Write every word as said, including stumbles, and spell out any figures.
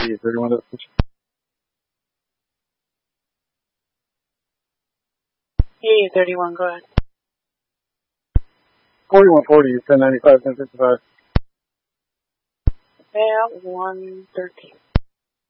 E thirty-one to the switch. E thirty-one, go ahead. forty-one forty, ten ninety-five, ten fifty-five. At one thirteen.